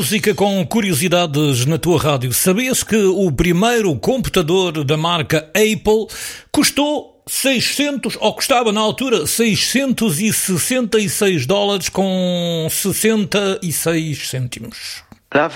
música com curiosidades na tua rádio. Sabias que o primeiro computador da marca Apple custou 600, ou custava na altura, $666 com 66 cêntimos.